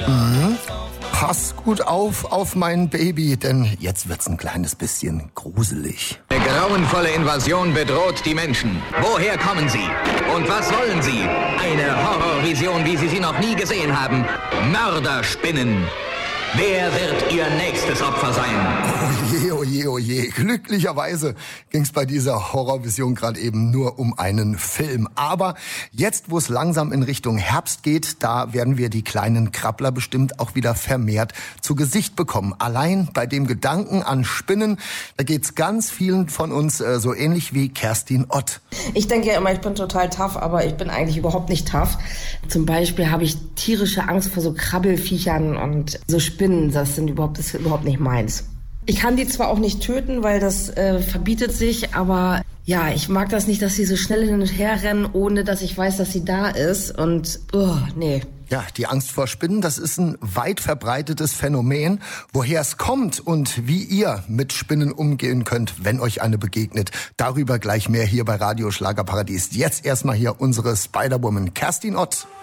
Pass gut auf mein Baby, denn jetzt wird's ein kleines bisschen gruselig. Eine grauenvolle Invasion bedroht die Menschen. Woher kommen sie? Und was wollen sie? Eine Horrorvision, wie Sie sie noch nie gesehen haben. Mörderspinnen. Wer wird Ihr nächstes Opfer sein? Oh je. Glücklicherweise ging's bei dieser Horrorvision gerade eben nur um einen Film. Aber jetzt, wo es langsam in Richtung Herbst geht, da werden wir die kleinen Krabbler bestimmt auch wieder vermehrt zu Gesicht bekommen. Allein bei dem Gedanken an Spinnen, da geht's ganz vielen von uns so ähnlich wie Kerstin Ott. Ich denke ja immer, ich bin total tough, aber ich bin eigentlich überhaupt nicht tough. Zum Beispiel habe ich tierische Angst vor so Krabbelfiechern und so Spinnen. Das ist überhaupt nicht meins. Ich kann die zwar auch nicht töten, weil das verbietet sich, aber ja, ich mag das nicht, dass sie so schnell hin und her rennen, ohne dass ich weiß, dass sie da ist. Und, nee. Ja, die Angst vor Spinnen, das ist ein weit verbreitetes Phänomen. Woher es kommt und wie ihr mit Spinnen umgehen könnt, wenn euch eine begegnet, darüber gleich mehr hier bei Radio Schlagerparadies. Jetzt erstmal hier unsere Spider-Woman Kerstin Ott.